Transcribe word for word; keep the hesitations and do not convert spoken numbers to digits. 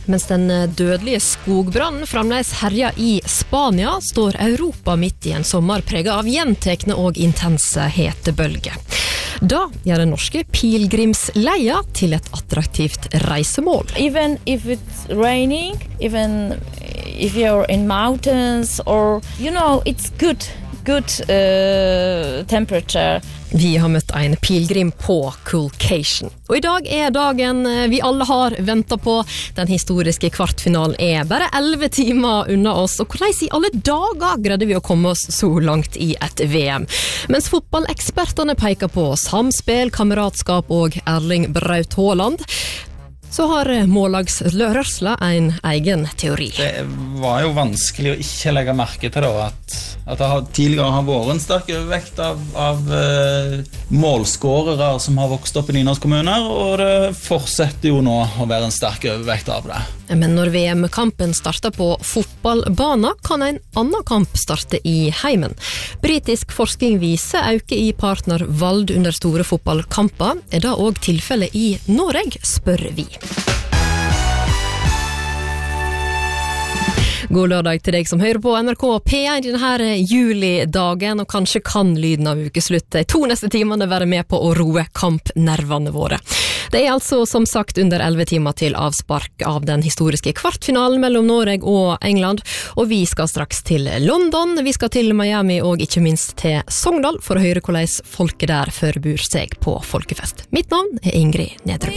Mens den dødelige skogbrannen fremdeles herjer i Spania, står Europa midt i en sommer preget av gjentekne og intense hetebølger. Da gjør den norske pilgrimsleia til et attraktivt reisemål. Even if it's raining, even if you're in mountains, or you know, it's good, good uh, temperature. Vi har møtt en pilgrim på Coolcation. Og i dag er dagen vi alle har ventet på. Den historiske kvartfinalen er bare elleve timer unna oss. Og hvordan i alle dager greide vi å komme oss så langt i et V M? Mens fotballekspertene peker på samspill, kameratskap og Erling Braut Haaland, så har mållagslørørsla en egen teori. Det var jo vanskelig å ikke legge merke til da, at, at det har, tidligere har vært en sterk overvekt av, av uh, målskårere som har vokst opp i Nynorsk-kommuner, og det fortsetter jo nå å være en sterk overvekt av det. Men når V M-kampen starter på fotballbana, kan en annen kamp starte i heimen. Britisk forskning viser auke i partnervald under store fotballkamper. Er det også tilfellet i Norge, spør vi. God lørdag til deg som hører på N R K P én denne julidagen, og kanskje kan lyden av ukeslutt de to neste timene være med på å roe kampnervene våre. Det er altså som sagt under elleve timer til avspark av den historiske kvartfinalen mellom Norge og England, og vi skal straks til London, vi skal til Miami og ikke minst til Sogndal for å høre hvordan folket der forbereder seg på folkefest. Mitt navn er Ingrid Nedre.